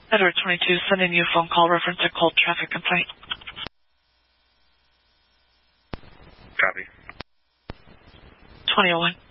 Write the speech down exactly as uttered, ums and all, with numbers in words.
Edward twenty-two, sending you a phone call reference a cold traffic complaint. Copy. twenty oh one.